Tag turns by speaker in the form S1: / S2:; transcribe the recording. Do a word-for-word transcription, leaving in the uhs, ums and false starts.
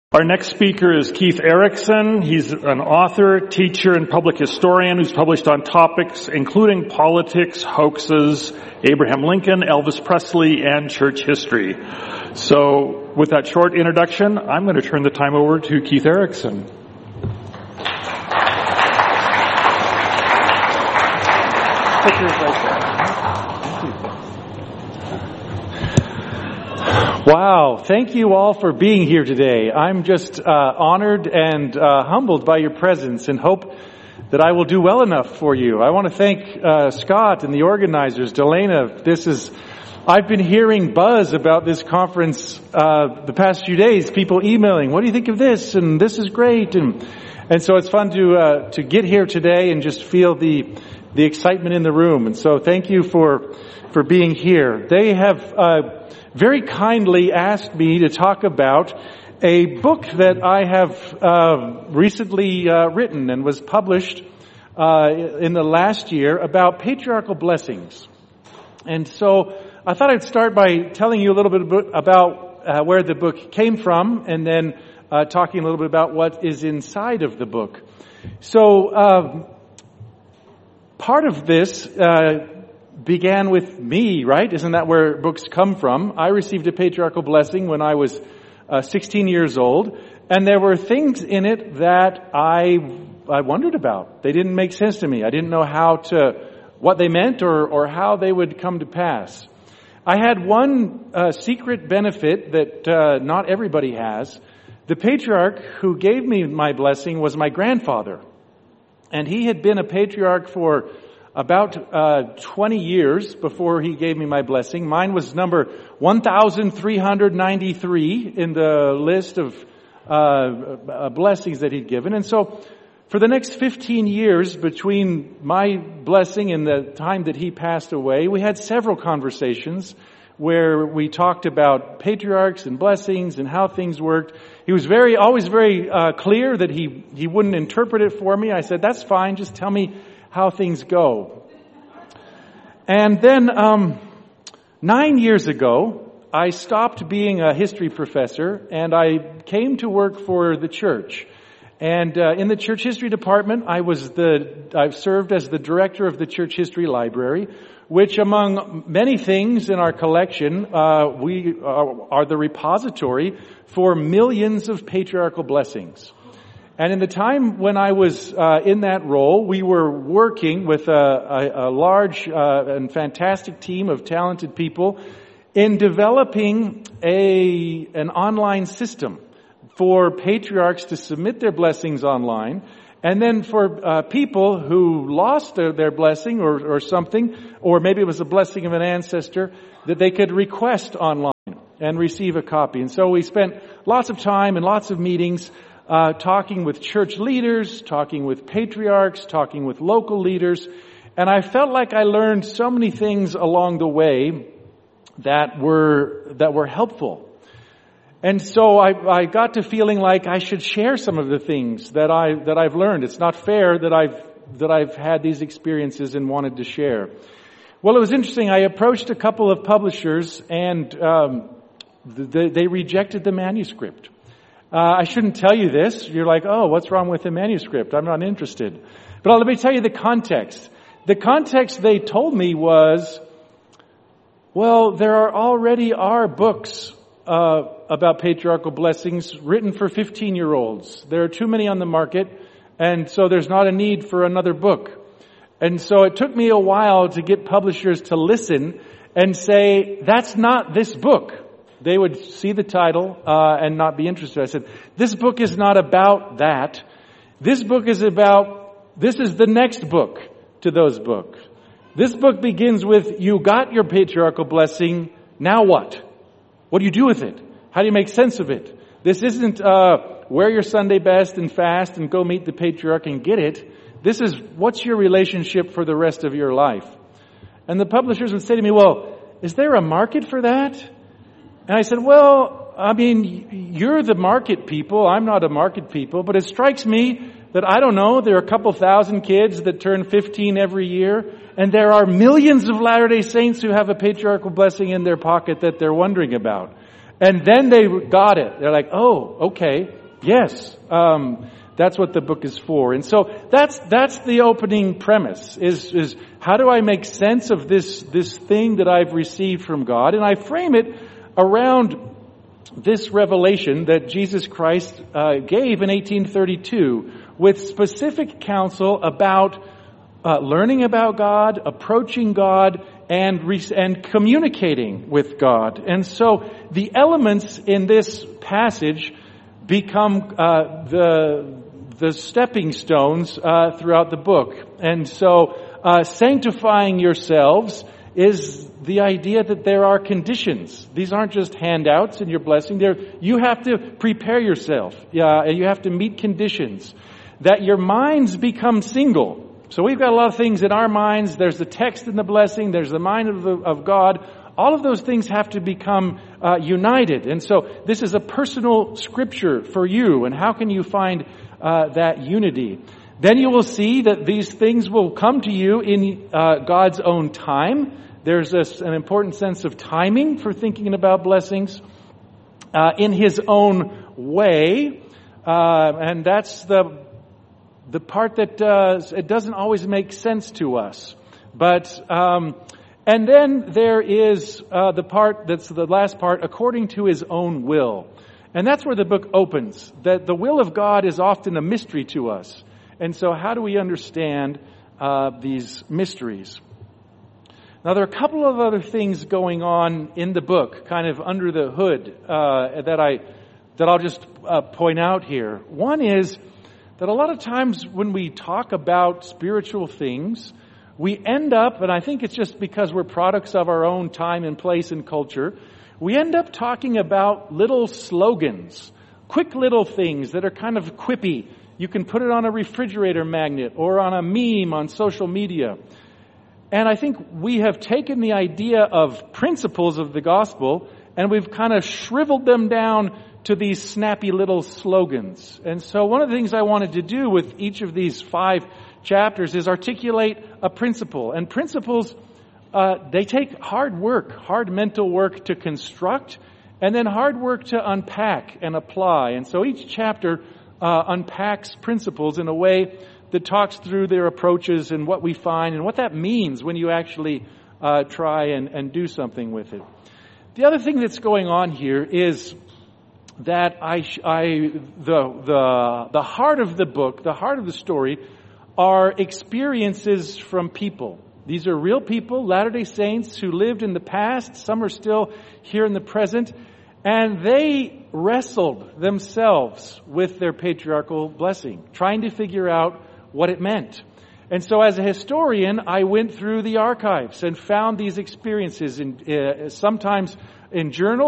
S1: Our next speaker is Keith Erickson. He's an author, teacher, and public historian who's published on topics including politics, hoaxes, Abraham Lincoln, Elvis Presley, and church history. So, with that short introduction, I'm going to turn the time over to Keith Erickson. Pictures right there.
S2: Wow, thank you all for being here today. I'm just uh, honored and uh, humbled by your presence and hope that I will do well enough for you. I want to thank uh, Scott and the organizers, Delana. This is, I've been hearing buzz about this conference uh, the past few days, people emailing, what do you think of this? And this is great. And and so it's fun to uh, to get here today and just feel the the excitement in the room. And so thank you for for being here. They have uh, very kindly asked me to talk about a book that I have uh, recently uh, written and was published uh, in the last year about patriarchal blessings. And so I thought I'd start by telling you a little bit about uh, where the book came from, and then uh, talking a little bit about what is inside of the book. So uh, part of this uh, began with me, right? Isn't that where books come from? I received a patriarchal blessing when I was uh, sixteen years old, and there were things in it that I I wondered about. They didn't make sense to me. I didn't know how to, what they meant or, or how they would come to pass. I had one uh, secret benefit that uh, not everybody has. The patriarch who gave me my blessing was my grandfather, and he had been a patriarch for about uh, twenty years before he gave me my blessing. Mine was number one thousand three hundred ninety-three in the list of uh, uh, blessings that he'd given. And so for the next fifteen years between my blessing and the time that he passed away, we had several conversations where we talked about patriarchs and blessings and how things worked. He was very, always very uh, clear that he, he wouldn't interpret it for me. I said, that's fine, just tell me how things go. And then um, nine years ago, I stopped being a history professor and I came to work for the church. And uh, in the church history department, I was the I've served as the director of the church history library, which among many things in our collection, uh, we are, are the repository for millions of patriarchal blessings. And in the time when I was uh, in that role, we were working with a, a, a large uh, and fantastic team of talented people in developing a an online system for patriarchs to submit their blessings online, and then for uh, people who lost their, their blessing or, or something, or maybe it was a blessing of an ancestor, that they could request online and receive a copy. And so we spent lots of time and lots of meetings Uh, talking with church leaders, talking with patriarchs, talking with local leaders. And I felt like I learned so many things along the way that were, that were helpful. And so I, I got to feeling like I should share some of the things that I, that I've learned. It's not fair that I've, that I've had these experiences and wanted to share. Well, it was interesting. I approached a couple of publishers and, um, they, they rejected the manuscript. Uh, I shouldn't tell you this. You're like, oh, what's wrong with the manuscript? I'm not interested. But let me tell you the context. The context they told me was, well, there are already are books uh, about patriarchal blessings written for fifteen-year-olds. There are too many on the market, and so there's not a need for another book. And so it took me a while to get publishers to listen and say, that's not this book. They would see the title uh, and not be interested. I said, this book is not about that. This book is about, this is the next book to those books. This book begins with, you got your patriarchal blessing, now what? What do you do with it? How do you make sense of it? This isn't uh, wear your Sunday best and fast and go meet the patriarch and get it. This is, what's your relationship for the rest of your life? And the publishers would say to me, well, is there a market for that? And I said, well, I mean, you're the market people. I'm not a market people. But it strikes me that, I don't know, there are a couple thousand kids that turn fifteen every year. And there are millions of Latter-day Saints who have a patriarchal blessing in their pocket that they're wondering about. And then they got it. They're like, oh, okay. Yes, um, that's what the book is for. And so that's that's the opening premise, is, is how do I make sense of this, this thing that I've received from God? And I frame it around this revelation that Jesus Christ uh, gave in eighteen thirty-two with specific counsel about uh, learning about God, approaching God, and re- and communicating with God. And so the elements in this passage become uh, the the stepping stones uh, throughout the book. And so uh, sanctifying yourselves is the idea that there are conditions. These aren't just handouts in your blessing. There, you have to prepare yourself. Yeah, and you have to meet conditions. That your minds become single. So we've got a lot of things in our minds. There's the text in the blessing. There's the mind of, the, of God. All of those things have to become uh, united. And so this is a personal scripture for you. And how can you find uh, that unity? Then you will see that these things will come to you in uh, God's own time. There's a, an important sense of timing for thinking about blessings uh, in His own way. Uh, and that's the the part that uh, it doesn't always make sense to us. But um, and then there is uh, the part that's the last part, according to His own will. And that's where the book opens. That the will of God is often a mystery to us. And so how do we understand uh, these mysteries? Now, there are a couple of other things going on in the book, kind of under the hood, uh, that I that I'll just uh, point out here. One is that a lot of times when we talk about spiritual things, we end up, and I think it's just because we're products of our own time and place and culture, we end up talking about little slogans, quick little things that are kind of quippy. You can put it on a refrigerator magnet or on a meme on social media. And I think we have taken the idea of principles of the gospel and we've kind of shriveled them down to these snappy little slogans. And so one of the things I wanted to do with each of these five chapters is articulate a principle. And principles, uh, they take hard work, hard mental work to construct, and then hard work to unpack and apply. And so each chapter uh, unpacks principles in a way that talks through their approaches and what we find and what that means when you actually uh, try and, and do something with it. The other thing that's going on here is that I, I, the, the, the heart of the book, the heart of the story, are experiences from people. These are real people, Latter-day Saints who lived in the past. Some are still here in the present. And they wrestled themselves with their patriarchal blessing, trying to figure out what it meant. And so as a historian, I went through the archives and found these experiences in, uh, sometimes in journals.